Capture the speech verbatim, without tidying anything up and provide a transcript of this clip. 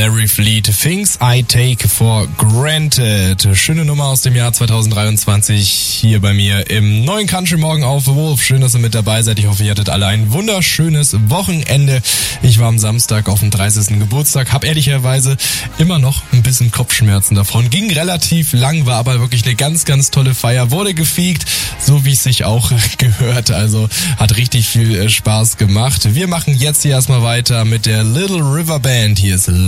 Larry Fleet, Things I Take for Granted. Schöne Nummer aus dem Jahr zwanzig dreiundzwanzig hier bei mir im neuen Country Morgen auf Wolf. Schön, dass ihr mit dabei seid. Ich hoffe, ihr hattet alle ein wunderschönes Wochenende. Ich war am Samstag auf dem dreißigsten Geburtstag, habe ehrlicherweise immer noch ein bisschen Kopfschmerzen davon. Ging relativ lang, war aber wirklich eine ganz, ganz tolle Feier. Wurde gefegt, so wie es sich auch gehört. Also hat richtig viel Spaß gemacht. Wir machen jetzt hier erstmal weiter mit der Little River Band. Hier ist